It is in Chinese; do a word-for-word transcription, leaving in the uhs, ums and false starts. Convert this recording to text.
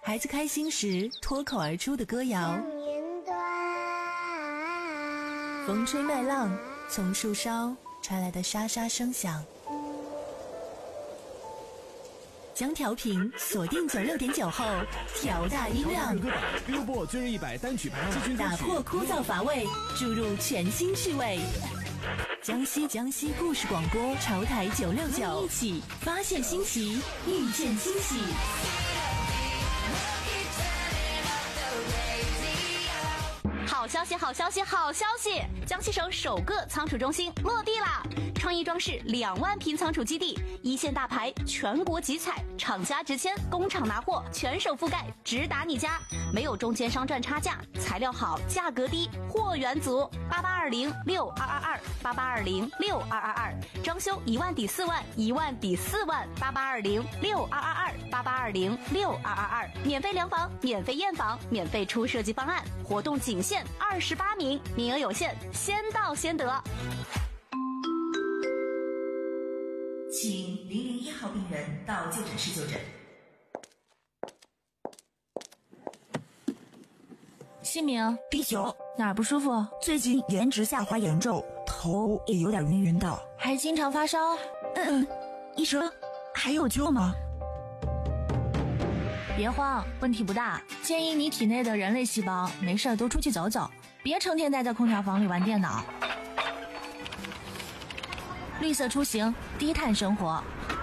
孩子开心时脱口而出的歌谣，风吹麦浪，从树梢传来的沙沙声响。将调频锁定九六点九后，调大音量。 歌榜 Billboard 最热一百单曲排行季军歌曲， 打破枯燥乏味，注入全新趣味。江西江西故事广播潮台九六九，一起发现新奇，遇见惊喜。 好消息，好消息，好消息！江西省首个仓储中心落地啦！创意装饰两万平仓储基地，一线大牌，全国集采，厂家直签，工厂拿货，全省覆盖，直达你家，没有中间商赚差价，材料好，价格低，货源足。八八二零六二二二，八八二零六二二二，装修一万抵四万，一万抵四万，八八二零六二二二，八八二零六二二二，免费量房，免费验房，免费出设计方案，活动仅限二十八名，名额有限，先到先得。 请零零一号病人到就诊室就诊。 姓名第九， 哪儿不舒服？ 最近颜值下滑严重，头也有点晕晕的， 还经常发烧。 嗯，医生还有救吗？ 别慌，问题不大，建议你体内的人类细胞没事多出去走走，别成天待在空调房里玩电脑。绿色出行，低碳生活，